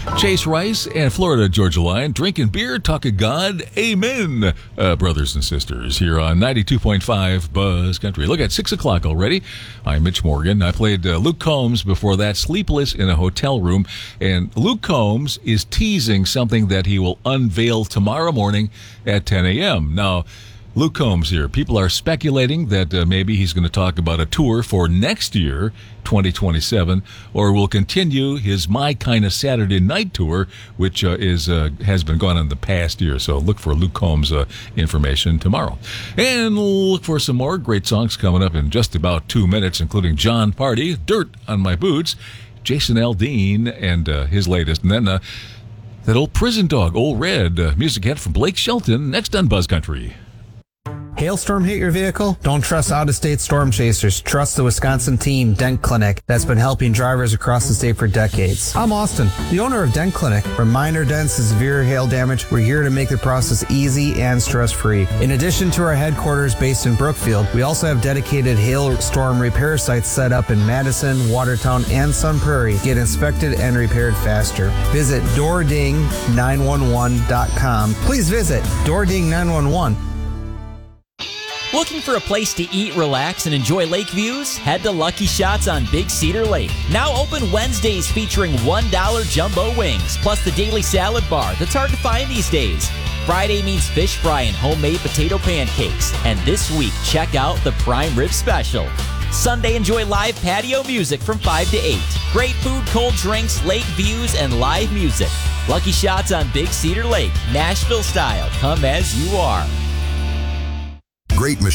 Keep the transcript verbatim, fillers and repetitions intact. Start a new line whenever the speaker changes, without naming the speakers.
Chase Rice and Florida Georgia Line, drinking beer, talking God, amen, uh, brothers and sisters, here on ninety-two point five Buzz Country. Look, at six o'clock already. I'm Mitch Morgan. I played uh, Luke Combs before that, Sleepless in a Hotel Room. And Luke Combs is teasing something that he will unveil tomorrow morning at ten a.m. Now, Luke Combs here. People are speculating that uh, maybe he's going to talk about a tour for next year, twenty twenty-seven, or will continue his My Kinda Saturday Night tour, which uh, is uh, has been gone in the past year. So look for Luke Combs uh, information tomorrow. And look for some more great songs coming up in just about two minutes, including John Party, Dirt on My Boots, Jason Aldean, and uh, his latest. And then uh, that old prison dog, Old Red, uh, music hit from Blake Shelton, next on Buzz Country.
Hailstorm hit your vehicle? Don't trust out-of-state storm chasers. Trust the Wisconsin team, Dent Clinic, that's been helping drivers across the state for decades. I'm Austin, the owner of Dent Clinic. From minor dents to severe hail damage, we're here to make the process easy and stress-free. In addition to our headquarters based in Brookfield, we also have dedicated hailstorm repair sites set up in Madison, Watertown, and Sun Prairie. Get inspected and repaired faster. Visit door ding nine one one dot com. Please visit door ding nine one one.
Looking for a place to eat, relax, and enjoy lake views? Head to Lucky Shots on Big Cedar Lake. Now open Wednesdays featuring one dollar jumbo wings, plus the daily salad bar that's hard to find these days. Friday means fish fry and homemade potato pancakes. And this week, check out the prime rib special. Sunday, enjoy live patio music from five to eight. Great food, cold drinks, lake views, and live music. Lucky Shots on Big Cedar Lake, Nashville style. Come as you are.
Great